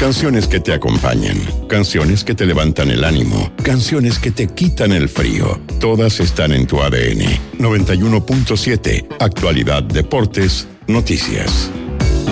Canciones que te acompañan, canciones que te levantan el ánimo, canciones que te quitan el frío. Todas están en tu ADN. 91.7, Actualidad, Deportes, Noticias.